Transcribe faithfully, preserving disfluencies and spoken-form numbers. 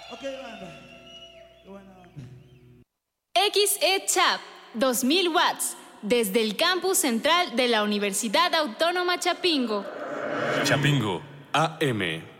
Ok, banda. Qué buena banda. X E Chap, dos mil watts, desde el campus central de la Universidad Autónoma Chapingo. Chapingo, A M.